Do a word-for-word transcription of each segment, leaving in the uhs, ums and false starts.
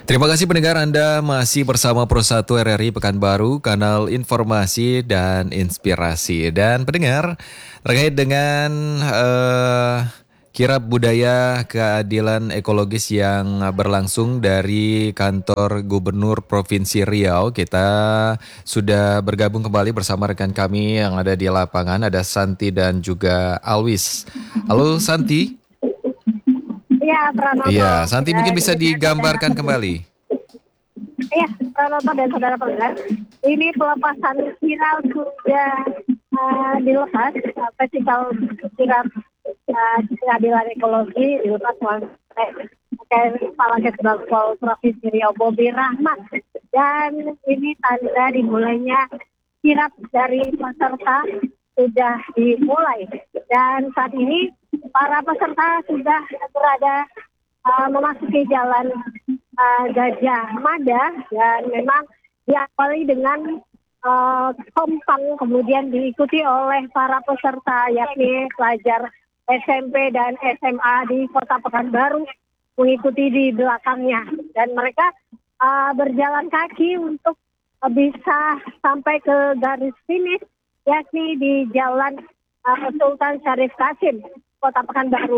Terima kasih pendengar, Anda masih bersama Pro satu R R I Pekanbaru, kanal informasi dan inspirasi. Dan pendengar, terkait dengan eh, kirab budaya keadilan ekologis yang berlangsung dari kantor Gubernur Provinsi Riau, kita sudah bergabung kembali bersama rekan kami yang ada di lapangan, ada Santi dan juga Alwis. Halo Santi. Iya, Pranoto. Iya, Santi Ya, mungkin bisa ini digambarkan saudara. kembali. Iya, Pranoto dan saudara pendengar. Ini pelepasan viral sudah uh, dilepas. Uh, Festival Kirab uh, Keadilan Ekologi dilepas oleh Kepala Kesbangpol Provinsi Riau Bobi Rahmat. Dan ini tanda dimulainya kirab dari peserta sudah dimulai. Dan saat ini para peserta sudah berada uh, memasuki jalan uh, Gajah Mada, dan memang diawali dengan uh, kompang, kemudian diikuti oleh para peserta yakni pelajar S M P dan S M A di Kota Pekanbaru mengikuti di belakangnya, dan mereka uh, berjalan kaki untuk uh, bisa sampai ke garis finish yakni di Jalan uh, Sultan Syarif Kasim, Kota Pekanbaru.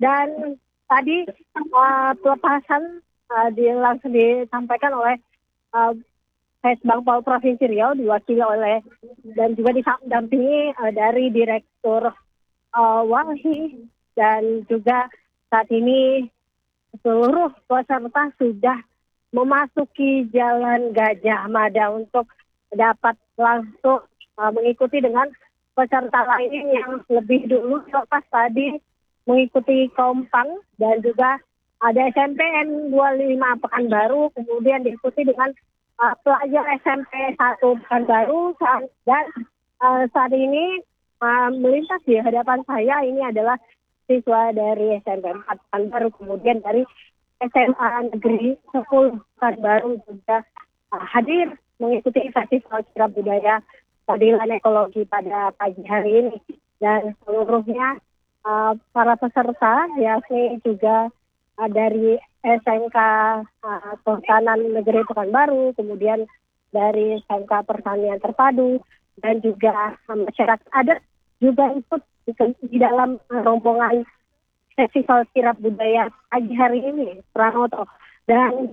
Dan tadi uh, pelepasan uh, di, langsung disampaikan oleh uh, Kesbangpol Provinsi Riau, diwakili oleh dan juga didampingi uh, dari Direktur uh, Walhi, dan juga saat ini seluruh peserta sudah memasuki Jalan Gajah Mada untuk dapat langsung uh, mengikuti dengan peserta lain yang lebih dulu lepas tadi mengikuti kompang, dan juga ada S M P N dua puluh lima Pekanbaru, kemudian diikuti dengan uh, pelajar S M P satu Pekanbaru, dan uh, saat ini uh, melintas di hadapan saya ini adalah siswa dari S M P empat Pekanbaru, kemudian dari S M A Negeri sepuluh Pekanbaru juga uh, hadir mengikuti Festival Kirab Budaya Keadilan Ekologi pada pagi hari ini. Dan seluruhnya uh, para peserta yakni juga uh, dari S M K uh, Kehutanan Negeri Pekanbaru, kemudian dari S M K Pertanian Terpadu, dan juga uh, masyarakat adat juga ikut di, di dalam uh, rombongan Festival Kirab Budaya pagi hari ini, Pranoto. Dan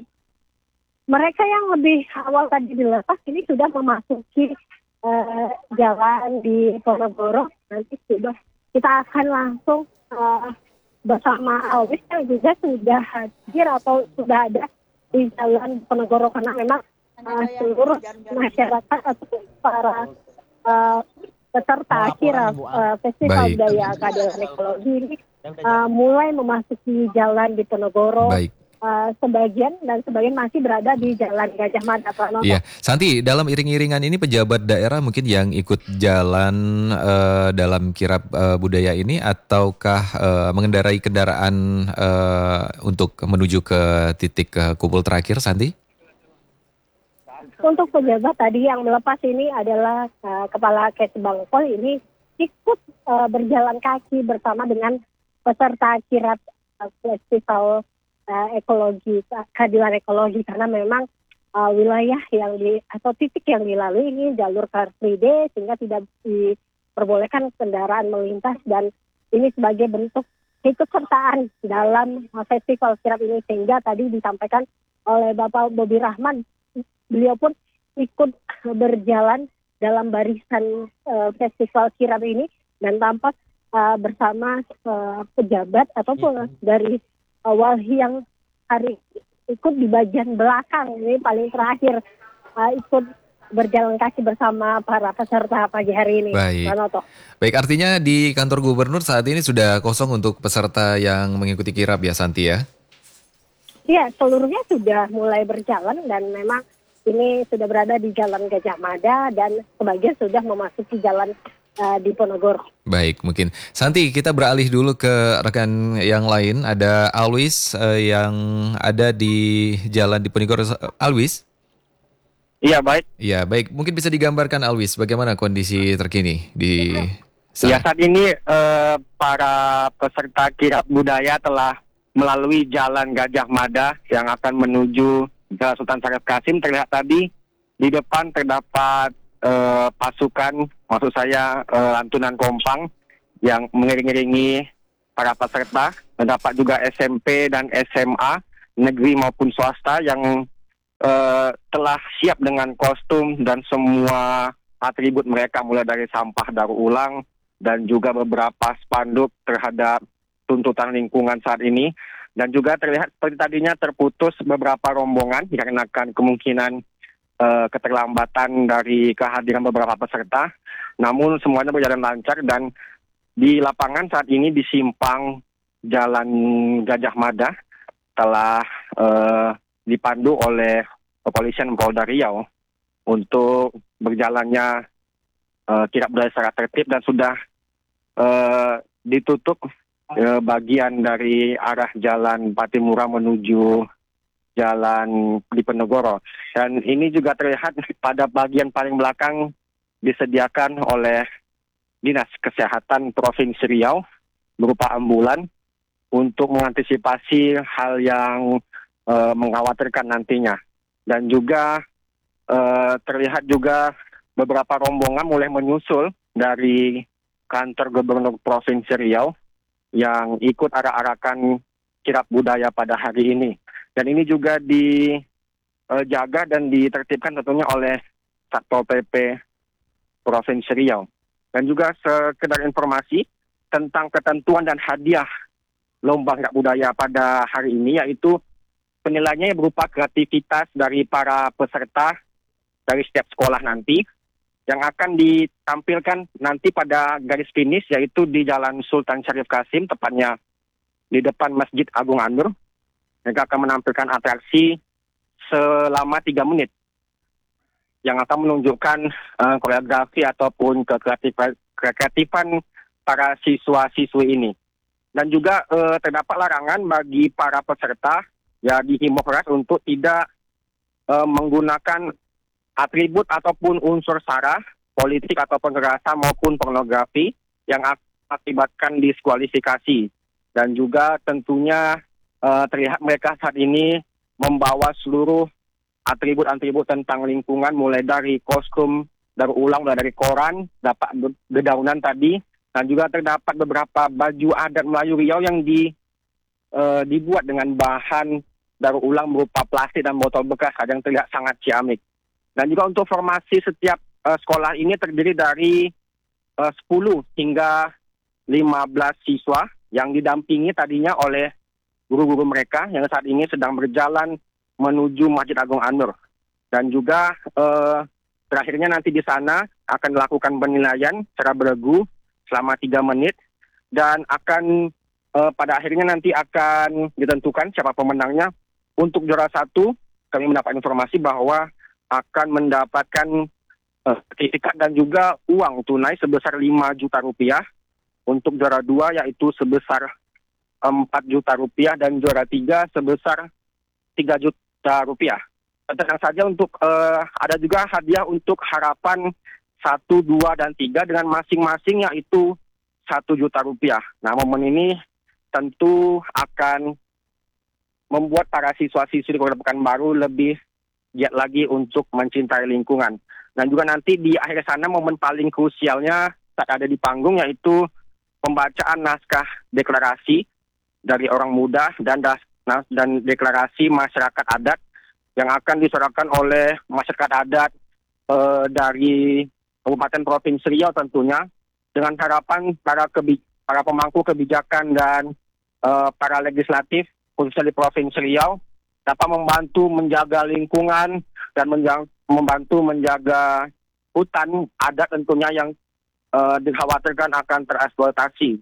mereka yang lebih awal tadi dilepas ini sudah memasuki Uh, jalan di Ponorogo. Nanti sudah kita akan langsung uh, bersama Alwis yang juga sudah hadir atau sudah ada di jalan Ponorogo, karena memang uh, seluruh masyarakat atau para uh, peserta kirab uh, Festival Budaya Keadilan Ekologi ini uh, mulai memasuki jalan di Ponorogo. Baik. Uh, sebagian dan sebagian masih berada di Jalan Gajah Mada. Iya, Santi, dalam iring-iringan ini pejabat daerah mungkin yang ikut jalan uh, dalam kirab uh, budaya ini, ataukah uh, mengendarai kendaraan uh, untuk menuju ke titik uh, kumpul terakhir, Santi? Untuk pejabat tadi yang melepas ini adalah uh, Kepala Kesbangpol ini ikut uh, berjalan kaki bersama dengan peserta kirab uh, Festival Uh, ekologi, keadilan ekologi, karena memang uh, wilayah yang di atau titik yang dilalui ini jalur Car Free Day, sehingga tidak diperbolehkan kendaraan melintas, dan ini sebagai bentuk keikutsertaan dalam uh, festival kirab ini, sehingga tadi disampaikan oleh Bapak Bobi Rahmat, beliau pun ikut berjalan dalam barisan uh, festival kirab ini, dan tampak uh, bersama uh, pejabat ataupun ya. dari Walhi yang hari ikut di bagian belakang, ini paling terakhir uh, ikut berjalan kaki bersama para peserta pagi hari ini. Baik. Pranoto. Baik, artinya di kantor gubernur saat ini sudah kosong untuk peserta yang mengikuti kirab ya, Santi ya? Iya, seluruhnya sudah mulai berjalan, dan memang ini sudah berada di Jalan Gajah Mada, dan sebagian sudah memasuki jalan Uh, di Ponorogo. Baik, mungkin Santi, kita beralih dulu ke rekan yang lain. Ada Alwis uh, yang ada di jalan di Ponorogo. Alwis? Iya, baik. Iya, baik. Mungkin bisa digambarkan, Alwis, bagaimana kondisi terkini di sana? Ya, saat ini uh, para peserta kirab budaya telah melalui Jalan Gajah Mada yang akan menuju Jalan Sultan Syarif Kasim terlihat tadi di depan terdapat eh, pasukan, maksud saya eh, lantunan kompang yang mengiring-iringi para peserta. Terdapat juga S M P dan S M A negeri maupun swasta yang eh, telah siap dengan kostum dan semua atribut mereka, mulai dari sampah daur ulang dan juga beberapa spanduk terhadap tuntutan lingkungan saat ini. Dan juga terlihat seperti tadinya terputus beberapa rombongan dikarenakan kemungkinan uh, keterlambatan dari kehadiran beberapa peserta. Namun semuanya berjalan lancar dan di lapangan saat ini di simpang Jalan Gajah Mada telah uh, dipandu oleh kepolisian Polda Riau untuk berjalannya uh, kirap budaya secara tertib dan sudah uh, ditutup uh, bagian dari arah Jalan Patimura menuju Jalan Diponegoro. Dan ini juga terlihat pada bagian paling belakang disediakan oleh Dinas Kesehatan Provinsi Riau berupa ambulan untuk mengantisipasi hal yang uh, mengkhawatirkan nantinya. Dan juga uh, terlihat juga beberapa rombongan mulai menyusul dari kantor Gubernur Provinsi Riau yang ikut arak-arakan kirap budaya pada hari ini. Dan ini juga dijaga uh, dan ditertibkan tentunya oleh Satpol P P Provinsi Riau. Dan juga sekedar informasi tentang ketentuan dan hadiah lomba kirap budaya pada hari ini, yaitu penilaiannya berupa kreativitas dari para peserta dari setiap sekolah nanti yang akan ditampilkan nanti pada garis finish, yaitu di Jalan Sultan Syarif Kasim, tepatnya di depan Masjid Agung An-Nur. Mereka akan menampilkan atraksi selama tiga menit yang akan menunjukkan uh, koreografi ataupun kekreatifan, kekreatifan para siswa-siswi ini. Dan juga uh, terdapat larangan bagi para peserta, ya dihimbau keras untuk tidak uh, menggunakan atribut ataupun unsur sara, politik ataupun kekerasan maupun pornografi yang akibatkan diskualifikasi. Dan juga tentunya uh, terlihat mereka saat ini membawa seluruh atribut-atribut tentang lingkungan, mulai dari kostum daur ulang, mulai dari koran, dapat dedaunan tadi, dan juga terdapat beberapa baju adat Melayu Riau yang di, uh, dibuat dengan bahan daur ulang berupa plastik dan botol bekas yang terlihat sangat ciamik. Dan juga untuk formasi setiap uh, sekolah ini terdiri dari uh, sepuluh hingga lima belas siswa yang didampingi tadinya oleh guru-guru mereka yang saat ini sedang berjalan menuju Masjid Agung An-Nur. Dan juga eh, terakhirnya nanti di sana akan dilakukan penilaian secara beregu selama tiga menit dan akan eh, pada akhirnya nanti akan ditentukan siapa pemenangnya. Untuk juara satu kami mendapat informasi bahwa akan mendapatkan eh, sertifikat dan juga uang tunai sebesar lima juta rupiah. Untuk juara dua yaitu sebesar empat juta rupiah dan juara tiga sebesar tiga juta rupiah. Tenang saja untuk uh, ada juga hadiah untuk harapan satu, dua, dan tiga dengan masing-masing yaitu satu juta rupiah. Nah, momen ini tentu akan membuat para siswa-siswi di Kota Pekanbaru lebih giat lagi untuk mencintai lingkungan. Dan juga nanti di akhir sana momen paling krusialnya saat ada di panggung yaitu pembacaan naskah deklarasi dari orang muda dan das Nah, dan deklarasi masyarakat adat yang akan diserahkan oleh masyarakat adat e, dari Kabupaten Provinsi Riau tentunya, dengan harapan para kebi- para pemangku kebijakan dan e, para legislatif khususnya di Provinsi Riau dapat membantu menjaga lingkungan dan menja- membantu menjaga hutan adat tentunya yang e, dikhawatirkan akan tereksploitasi.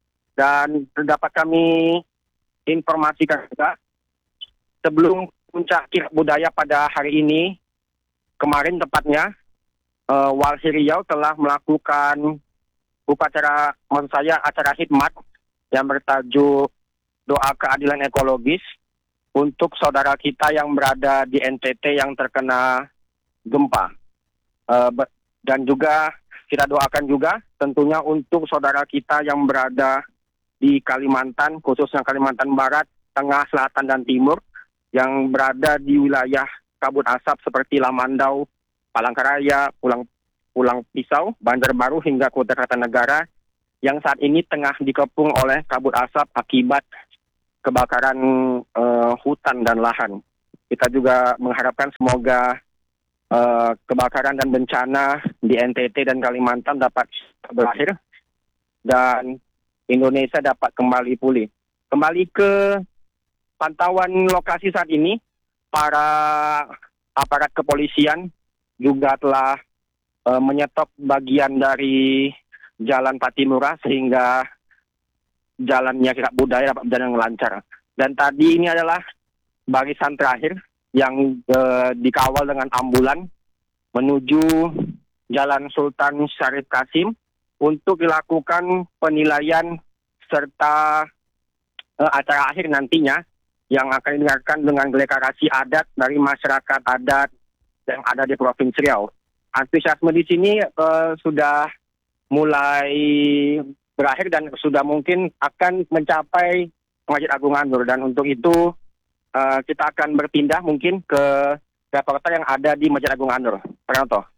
Dan terdapat kami informasikan juga sebelum puncak kirap budaya pada hari ini, kemarin tepatnya uh, Walhi Riau telah melakukan upacara, maksud saya acara khidmat yang bertajuk Doa Keadilan Ekologis untuk saudara kita yang berada di N T T yang terkena gempa. Uh, dan juga kita doakan juga tentunya untuk saudara kita yang berada di Kalimantan, khususnya Kalimantan Barat, Tengah, Selatan, dan Timur, yang berada di wilayah kabut asap seperti Lamandau, Palangkaraya, Pulang Pulang Pisau, Banjarbaru hingga Kutai Kartanegara yang saat ini tengah dikepung oleh kabut asap akibat kebakaran uh, hutan dan lahan. Kita juga mengharapkan semoga uh, kebakaran dan bencana di N T T dan Kalimantan dapat berakhir dan Indonesia dapat kembali pulih. Kembali ke pantauan lokasi saat ini, para aparat kepolisian juga telah uh, menyetop bagian dari Jalan Patimura sehingga jalannya Kirap Budaya dapat berjalan dengan lancar. Dan tadi ini adalah barisan terakhir yang uh, dikawal dengan ambulan menuju Jalan Sultan Syarif Kasim untuk dilakukan penilaian serta uh, acara akhir nantinya yang akan didengarkan dengan deklarasi adat dari masyarakat adat yang ada di Provinsi Riau. Antusiasme di sini uh, sudah mulai berakhir dan sudah mungkin akan mencapai Masjid Agung Anur. Dan untuk itu uh, kita akan berpindah mungkin ke reporter yang ada di Masjid Agung Anur. Pranoto.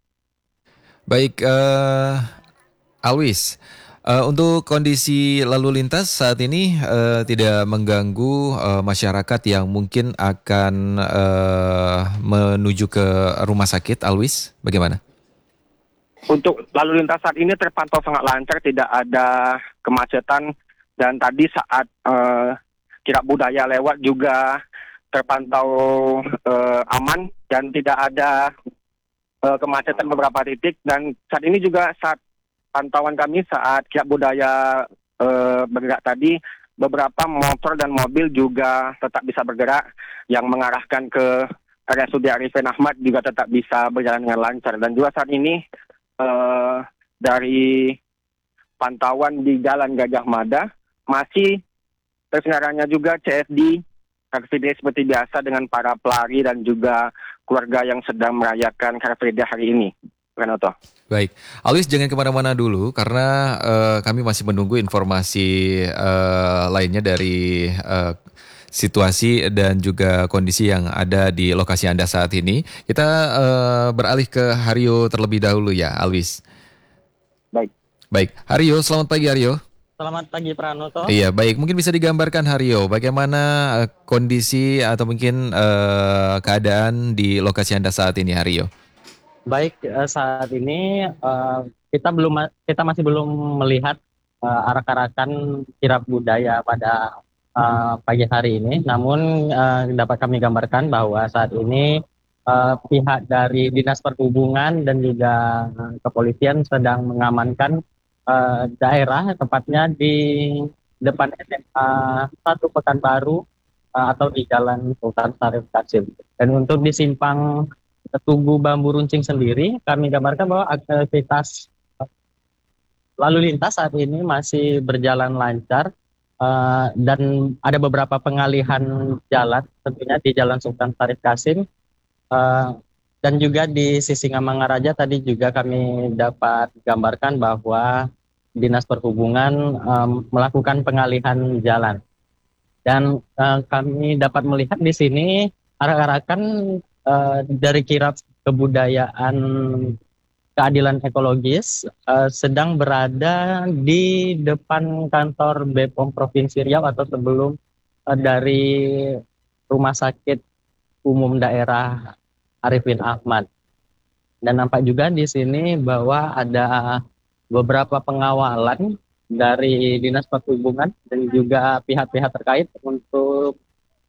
Baik, uh, Alwis. Uh, untuk kondisi lalu lintas saat ini uh, tidak mengganggu uh, masyarakat yang mungkin akan uh, menuju ke rumah sakit, Alwis, bagaimana? Untuk lalu lintas saat ini terpantau sangat lancar, tidak ada kemacetan, dan tadi saat uh, Kirap Budaya lewat juga terpantau uh, aman dan tidak ada uh, kemacetan beberapa titik. Dan saat ini juga saat pantauan kami saat Kirap Budaya uh, bergerak tadi, beberapa motor dan mobil juga tetap bisa bergerak yang mengarahkan ke R S U D Arifin Ahmad juga tetap bisa berjalan dengan lancar. Dan juga saat ini Uh, dari pantauan di Jalan Gajah Mada masih terselenggaranya juga C S D Car Free Day seperti biasa dengan para pelari dan juga keluarga yang sedang merayakan Car Free Day hari ini. Pranoto. Baik, Alwis jangan kemana-mana dulu karena uh, kami masih menunggu informasi uh, lainnya dari uh, situasi dan juga kondisi yang ada di lokasi Anda saat ini. Kita uh, beralih ke Haryo terlebih dahulu ya, Alwis. Baik. Baik, Haryo, selamat pagi Haryo. Selamat pagi Pranoto. Iya, baik. Mungkin bisa digambarkan Haryo, bagaimana uh, kondisi atau mungkin uh, keadaan di lokasi Anda saat ini, Haryo? Baik, uh, saat ini uh, kita belum kita masih belum melihat uh, arak-arakan kirap budaya pada Uh, pagi hari ini, namun uh, dapat kami gambarkan bahwa saat ini uh, pihak dari Dinas Perhubungan dan juga uh, kepolisian sedang mengamankan uh, daerah, tepatnya di depan S M A satu Pekanbaru uh, atau di Jalan Sultan Syarif Kasim. Dan untuk di simpang Tugu Bambu Runcing sendiri, kami gambarkan bahwa aktivitas uh, lalu lintas saat ini masih berjalan lancar. Uh, dan ada beberapa pengalihan jalan tentunya di Jalan Sultan Syarif Kasim uh, dan juga di Sisingamangaraja tadi juga kami dapat gambarkan bahwa Dinas Perhubungan um, melakukan pengalihan jalan dan uh, kami dapat melihat di sini arak-arakan uh, dari kirap kebudayaan keadilan ekologis uh, sedang berada di depan kantor B P O M Provinsi Riau atau sebelum uh, dari Rumah Sakit Umum Daerah Arifin Ahmad. Dan nampak juga di sini bahwa ada beberapa pengawalan dari Dinas Perhubungan dan juga pihak-pihak terkait untuk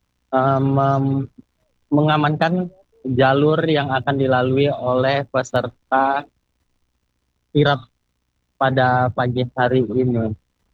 um, mengamankan jalur yang akan dilalui oleh peserta kirap pada pagi hari ini.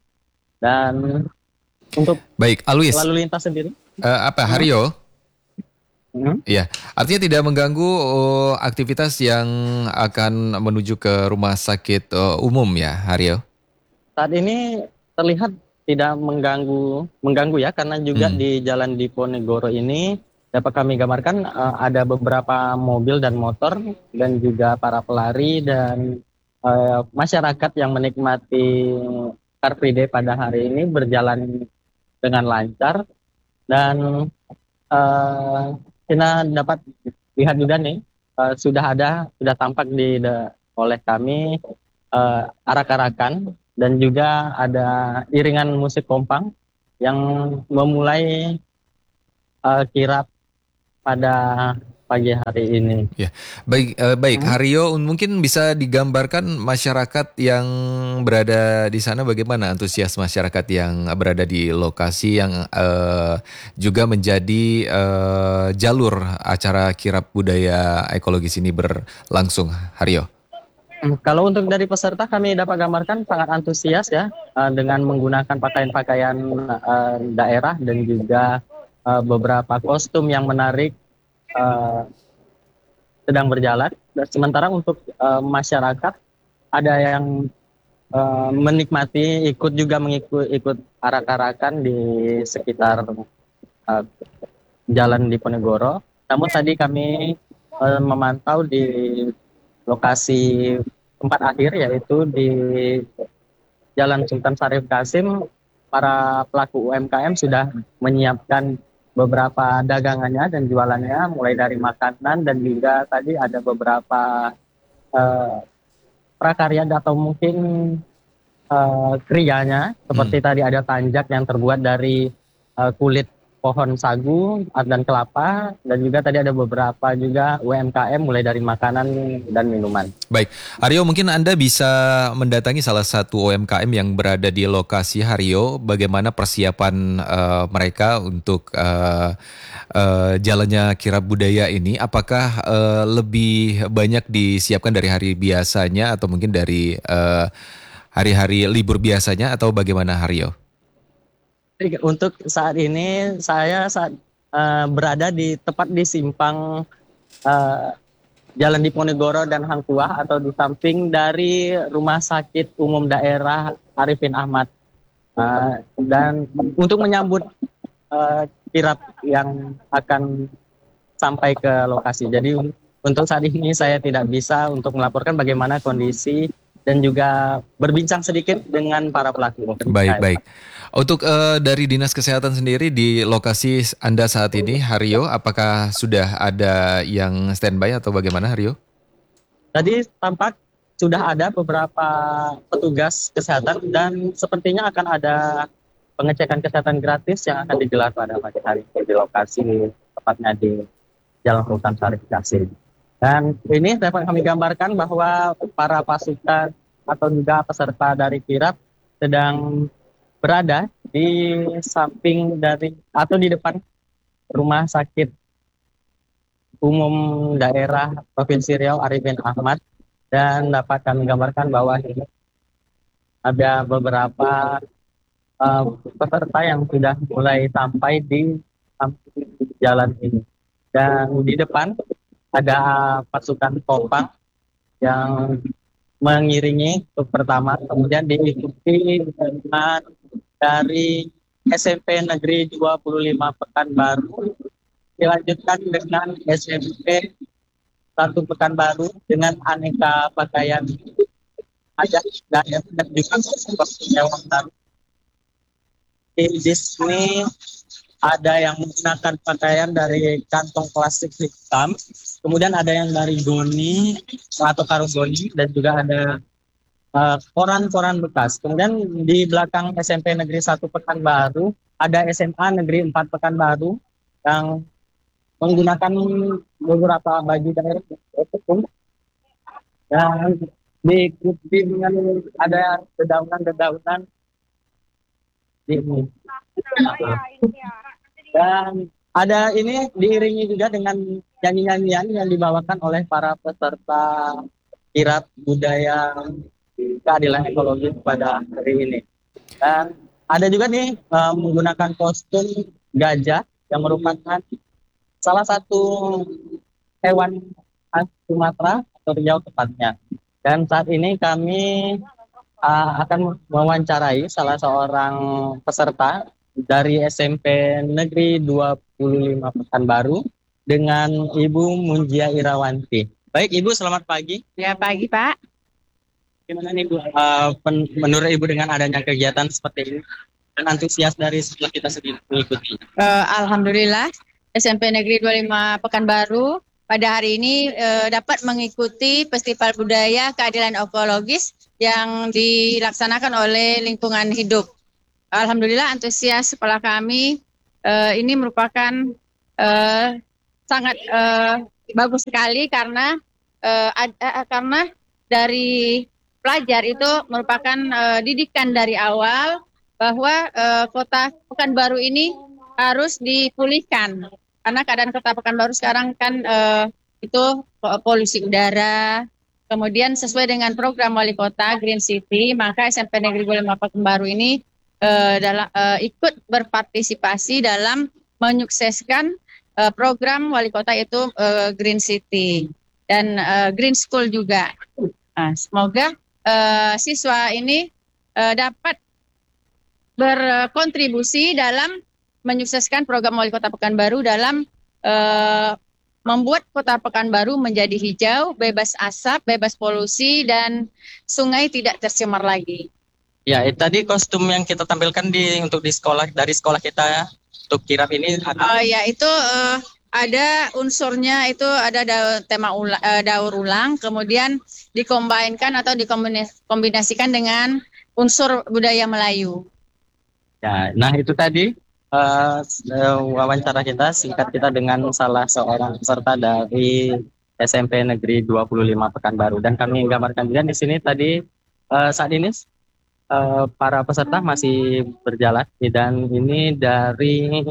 Dan untuk baik, Alwis, lalu lintas sendiri uh, apa Haryo? Hmm? Ya, artinya tidak mengganggu uh, aktivitas yang akan menuju ke rumah sakit uh, umum ya, Haryo? Saat ini terlihat tidak mengganggu mengganggu ya, karena juga hmm. di Jalan Diponegoro ini dapat kami gambarkan uh, ada beberapa mobil dan motor dan juga para pelari dan Uh, masyarakat yang menikmati Car Free Day pada hari ini berjalan dengan lancar dan eh, kita dapat lihat juga nih, eh, sudah ada, sudah tampak di de- oleh kami eh, arak-arakan dan juga ada iringan musik kompang yang memulai eh, kirap pada pagi hari ini. Baik, eh, baik. Hmm. Haryo, mungkin bisa digambarkan masyarakat yang berada di sana bagaimana antusias masyarakat yang berada di lokasi yang eh, juga menjadi eh, jalur acara kirap budaya ekologis ini berlangsung, Haryo. Hmm, Kalau untuk dari peserta kami dapat gambarkan sangat antusias ya eh, dengan menggunakan pakaian-pakaian eh, daerah dan juga eh, beberapa kostum yang menarik eh, sedang berjalan. Dan sementara untuk eh, masyarakat ada yang eh, menikmati ikut juga mengikut ikut arak-arakan di sekitar eh, jalan Diponegoro. Namun tadi kami eh, memantau di lokasi tempat akhir yaitu di Jalan Sultan Syarif Kasim, para pelaku U M K M sudah menyiapkan beberapa dagangannya dan jualannya, mulai dari makanan dan juga tadi ada beberapa eh, prakarya atau mungkin eh, krianya, seperti Hmm. tadi ada tanjak yang terbuat dari eh, kulit pohon sagu dan kelapa, dan juga tadi ada beberapa juga U M K M mulai dari makanan dan minuman. Baik, Haryo, mungkin Anda bisa mendatangi salah satu U M K M yang berada di lokasi, Haryo. Bagaimana persiapan eh, mereka untuk eh, eh, jalannya kirab budaya ini? Apakah eh, lebih banyak disiapkan dari hari biasanya atau mungkin dari eh, hari-hari libur biasanya atau bagaimana, Haryo? Untuk saat ini saya saat eh, berada di tepat di simpang eh, Jalan Diponegoro dan Hang Tuah atau di samping dari Rumah Sakit Umum Daerah Arifin Ahmad. Eh, dan untuk menyambut eh, kirap yang akan sampai ke lokasi. Jadi un- untuk saat ini saya tidak bisa untuk melaporkan bagaimana kondisi dan juga berbincang sedikit dengan para pelaku. Baik, baik. Untuk eh, dari Dinas Kesehatan sendiri di lokasi Anda saat ini, Haryo, apakah sudah ada yang standby atau bagaimana, Haryo? Tadi tampak sudah ada beberapa petugas kesehatan dan sepertinya akan ada pengecekan kesehatan gratis yang akan digelar pada pagi hari ini di lokasi tepatnya di Jalan Sultan Syarif Kasim. Dan ini dapat kami gambarkan bahwa para pasukan atau juga peserta dari kirap sedang berada di samping dari atau di depan Rumah Sakit Umum Daerah Provinsi Riau Arifin Ahmad, dan dapat kami gambarkan bahwa ini ada beberapa uh, peserta yang sudah mulai sampai di samping jalan ini. Dan di depan ada pasukan kompang yang mengiringi untuk pertama, kemudian diikuti dengan dari S M P Negeri dua puluh lima Pekanbaru, dilanjutkan dengan S M P satu Pekanbaru dengan aneka pakaian adat dan juga seperti yang taruh. Di sini ada yang menggunakan pakaian dari kantong plastik hitam, kemudian ada yang dari goni atau karung goni, dan juga ada uh, koran-koran bekas. Kemudian di belakang S M P Negeri satu Pekanbaru ada S M A Negeri empat Pekanbaru yang menggunakan beberapa baju daerah dan diikuti dengan ada dedaunan-dedaunan di ini. Dan ada ini diiringi juga dengan nyanyi-nyanyian yang dibawakan oleh para peserta kirap budaya keadilan ekologi pada hari ini. Dan ada juga nih uh, menggunakan kostum gajah yang merupakan salah satu hewan khas Sumatera atau Riau tepatnya. Dan saat ini kami uh, akan mewawancarai salah seorang peserta dari S M P Negeri dua puluh lima Pekanbaru dengan Ibu Munjia Irawanti. Baik Ibu, selamat pagi. Ya, pagi Pak. Gimana nih Bu, uh, pen- menurut Ibu dengan adanya kegiatan seperti ini dan antusias dari setelah kita sendiri mengikuti? Eh, Alhamdulillah S M P Negeri dua puluh lima Pekanbaru pada hari ini eh, dapat mengikuti Festival Budaya Keadilan Ekologis yang dilaksanakan oleh Lingkungan Hidup. Alhamdulillah antusias kepala kami. Eh, ini merupakan eh, sangat eh, bagus sekali karena eh, ad, eh, karena dari pelajar itu merupakan eh, didikan dari awal bahwa eh, kota Pekanbaru ini harus dipulihkan karena keadaan kota Pekanbaru sekarang kan eh, itu polusi udara. Kemudian sesuai dengan program wali kota Green City, maka S M P Negeri dua puluh lima Pekanbaru ini eh, dalam, eh, ikut berpartisipasi dalam menyukseskan eh, program wali kota itu eh, Green City dan eh, Green School juga. Nah, semoga eh, siswa ini eh, dapat berkontribusi dalam menyukseskan program wali kota Pekanbaru dalam uh, membuat kota Pekanbaru menjadi hijau, bebas asap, bebas polusi, dan sungai tidak tercemar lagi. Ya, itu tadi kostum yang kita tampilkan di untuk di sekolah dari sekolah kita ya, untuk kirap ini. Oh ya, itu uh, ada unsurnya, itu ada da- tema ula, uh, daur ulang, kemudian dikombinkan atau dikombinasikan dengan unsur budaya Melayu. Ya, nah itu tadi uh, wawancara kita singkat kita dengan salah seorang peserta dari S M P Negeri dua puluh lima Pekanbaru, dan kami gambarkan juga di sini tadi uh, saat ini uh, para peserta masih berjalan, dan ini dari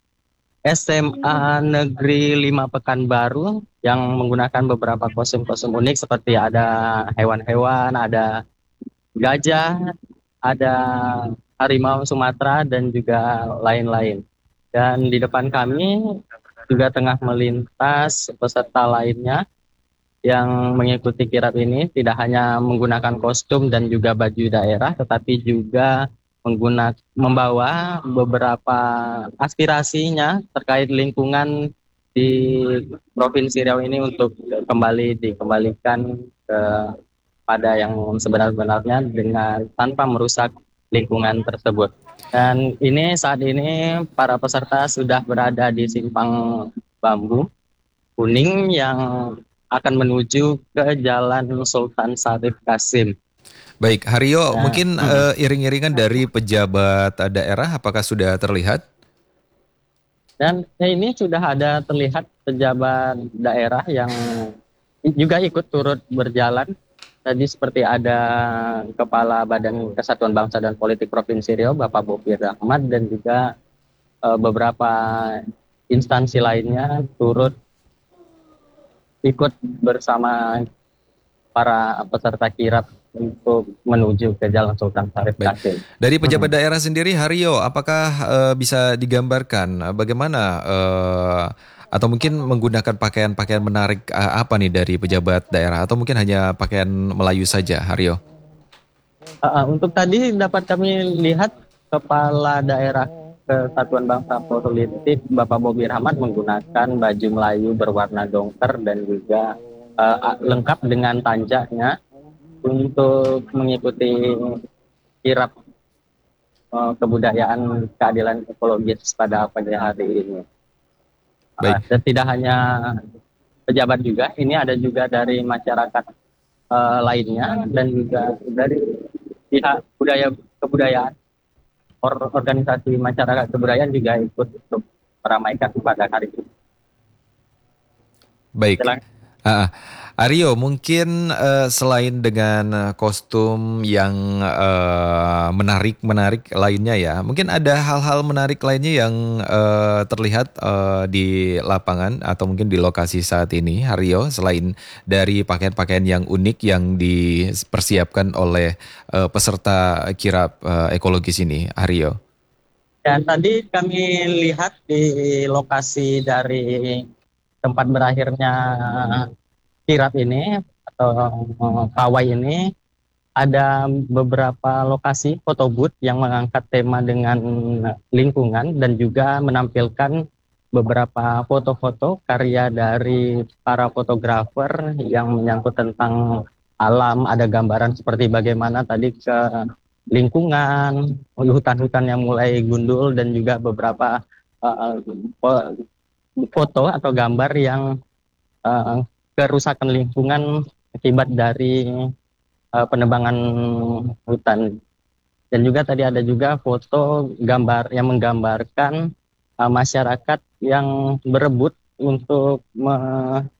S M A Negeri lima Pekanbaru yang menggunakan beberapa kostum-kostum unik seperti ada hewan-hewan, ada gajah, ada harimau Sumatera, dan juga lain-lain. Dan di depan kami juga tengah melintas peserta lainnya yang mengikuti kirap ini, tidak hanya menggunakan kostum dan juga baju daerah, tetapi juga menggunakan membawa beberapa aspirasinya terkait lingkungan di Provinsi Riau ini untuk kembali dikembalikan ke pada yang sebenar-benarnya dengan tanpa merusak lingkungan tersebut. Dan ini saat ini para peserta sudah berada di simpang bambu kuning yang akan menuju ke Jalan Sultan Syarif Kasim. Baik, Haryo, Nah, mungkin hmm. uh, iring-iringan dari pejabat daerah apakah sudah terlihat? Dan ya, ini sudah ada terlihat pejabat daerah yang juga ikut turut berjalan. Tadi seperti ada Kepala Badan Kesatuan Bangsa dan Politik Provinsi Riau, Bapak Bobi Rahmat, dan juga e, beberapa instansi lainnya turut ikut bersama para peserta kirap untuk menuju ke Jalan Sultan Syarif Kasim. Dari pejabat hmm. daerah sendiri, Haryo, apakah e, bisa digambarkan bagaimana e, atau mungkin menggunakan pakaian-pakaian menarik uh, apa nih dari pejabat daerah, atau mungkin hanya pakaian Melayu saja, Haryo? Uh, untuk tadi dapat kami lihat Kepala Daerah Kesatuan Bangsa Politik Bapak Bobi Rahmat menggunakan baju Melayu berwarna dongker dan juga uh, lengkap dengan tanjaknya untuk mengikuti kirap uh, kebudayaan keadilan ekologis pada pagi hari ini. Baik. Dan tidak hanya pejabat juga, ini ada juga dari masyarakat uh, lainnya dan juga dari pihak budaya kebudayaan, or, organisasi masyarakat kebudayaan juga ikut untuk meramaikan pada hari ini. Baik. Uh, Aryo, mungkin uh, selain dengan kostum yang uh, menarik-menarik lainnya ya, mungkin ada hal-hal menarik lainnya yang uh, terlihat uh, di lapangan atau mungkin di lokasi saat ini, Aryo, selain dari pakaian-pakaian yang unik yang dipersiapkan oleh uh, peserta kirap uh, ekologis ini, Aryo. Dan tadi kami lihat di lokasi dari tempat berakhirnya kirap ini atau pawai ini ada beberapa lokasi foto booth yang mengangkat tema dengan lingkungan dan juga menampilkan beberapa foto-foto karya dari para fotografer yang menyangkut tentang alam. Ada gambaran seperti bagaimana tadi ke lingkungan, hutan-hutan yang mulai gundul, dan juga beberapa uh, foto atau gambar yang uh, kerusakan lingkungan akibat dari uh, penebangan hutan. Dan juga tadi ada juga foto gambar yang menggambarkan uh, masyarakat yang berebut untuk me